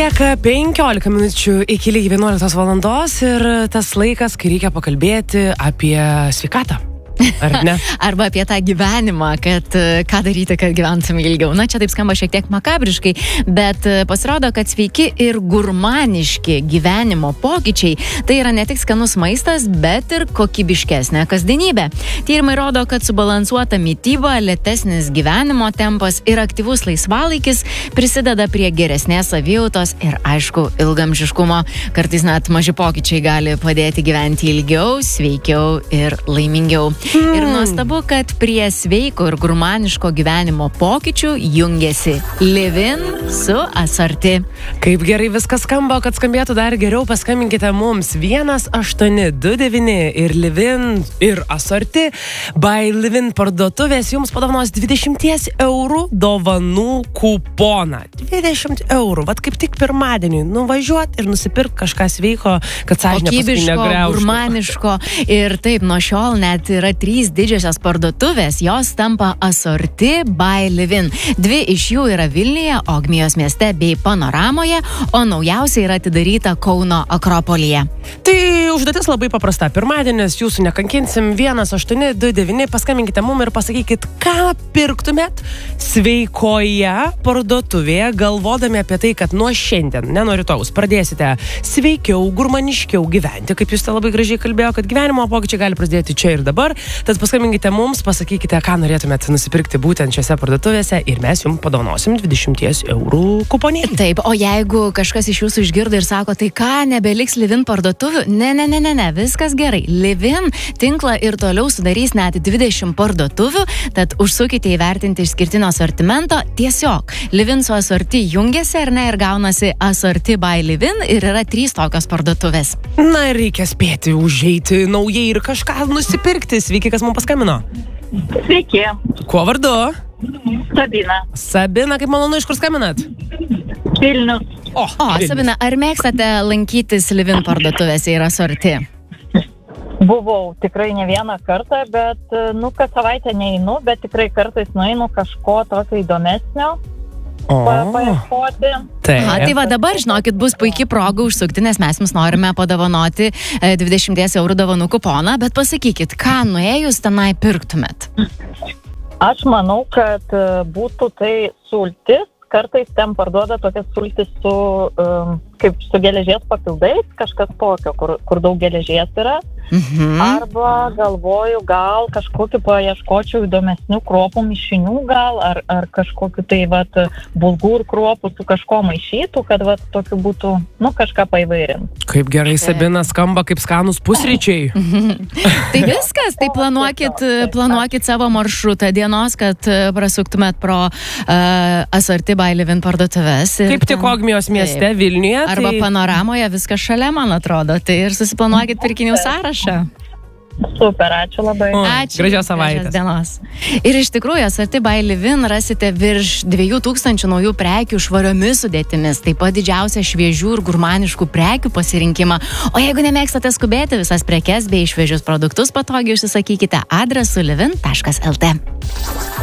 Lieka 15 minučių iki lygiai 11 valandos ir tas laikas, kai reikia pakalbėti apie sveikatą. Ar ne? Arba apie tą gyvenimą, kad ką daryti, kad gyventume ilgiau. Na, čia taip skamba šiek tiek makabriškai, bet pasirodo, kad sveiki ir gurmaniški gyvenimo pokyčiai tai yra ne tik skanus maistas, bet ir kokybiškesnė kasdienybė. Tyrimai rodo, kad subalansuota mityba, lėtesnis gyvenimo tempas ir aktyvus laisvalaikis prisideda prie geresnės savijautos ir, aišku, ilgamžiškumo. Kartais net maži pokyčiai gali padėti gyventi ilgiau, sveikiau ir laimingiau. Ir nuostabu, kad prie sveiko ir gurmaniško gyvenimo pokyčių jungiasi Livin su Asorti. Kaip gerai viskas skamba, kad skambėtų dar geriau, paskambinkite mums 1829 ir Livin ir Asorti by Livin parduotuvės jums padovanos 20 eurų dovanų kuponą. 20 eurų, vat kaip tik pirmadienį nuvažiuot ir nusipirkt kažką sveiko, kad sąžinė paskui negriaužtų. Gurmaniško ir taip nuo šiol net yra 3 didžiosios parduotuvės, jos tampa Asorti by Livin. 2 iš jų yra Vilniuje, Ogmijos mieste bei Panoramoje, o naujausia yra atidaryta Kauno Akropolyje. Tai užduotis labai paprasta. Pirmadienis jūsų nekankinsim 1829, paskambinkite mum ir pasakykit, ką pirktumėt sveikoje parduotuvėje, galvodami apie tai, kad nuo šiandien, ne nuo rytojaus, pradėsite sveikiau, gurmaniškiau gyventi, kaip jūs te labai gražiai kalbėjo, kad gyvenimo pokyčiai gali prasidėti čia ir dabar. Tad paskambinkite mums, pasakykite, ką norėtumėt nusipirkti būtent šiose parduotuvėse ir mes jums padovanosim 20 eurų kuponėlį. Taip, o jeigu kažkas iš jūsų išgirdo ir sako, tai ką, nebeliks Livin parduotuvių? Ne, viskas gerai. Livin tinklą ir toliau sudarys net 20 parduotuvių, tad užsukite įvertinti išskirtinio asortimento. Tiesiog, Livin su Asorti jungiasi ar ne ir gaunasi Asorti by Livin ir yra 3 tokios parduotuvės. Na ir reikia spėti užeiti naujai ir kažką nusipirkti. Sveiki, kas mums paskambino. Sveiki. Kuo vardu? Sabina. Sabina, kaip malonu, iš kur skambinat? Vilnius. O, Sabina, ar mėgstate lankytis Livin parduotuvėse ir Asorti? Buvau tikrai ne vieną kartą, bet, kas savaitę neinu, bet tikrai kartais nueinu kažko tokio įdomesnio. Paieškoti. Tai va dabar, žinokit, bus puikiai proga užsukti, nes mes jums norime padovanoti 20 eurų dovanų kuponą, bet pasakykit, ką nuėjus tenai pirktumėt? Aš manau, kad būtų tai sultis. Kartais ten parduoda tokias sultis su geležies papildais, kažkas tokio, kur daug geležies yra. Arba galvoju, gal kažkokiu paieškočiau įdomesnių kruopų mišinių gal, ar kažkokiu tai bulgur kruopų su kažko maišytų, kad tokiu būtų, kažką paįvairinti. Kaip gerai, Sabina, skamba kaip skanus pusryčiai. Tai viskas, tai planuokit savo maršrutą dienos, kad prasuktumėt pro Asorti by Livin parduotuvės. Kaip tik Ogmijos mieste, Vilniuje. Arba Panoramoje, viskas šalia, man atrodo. Tai ir susiplanuokit pirkinių sąrašą. Super, ačiū labai. Ačiū. Gražios savaitės. Dienos. Ir iš tikrųjų, Asorti by Livin rasite virš 2000 naujų prekių švariomis sudėtimis, taip pat didžiausią šviežių ir gurmaniškų prekių pasirinkimą. O jeigu nemėgstate skubėti, visas prekes bei šviežius produktus patogiai užsisakykite adresu livin.lt.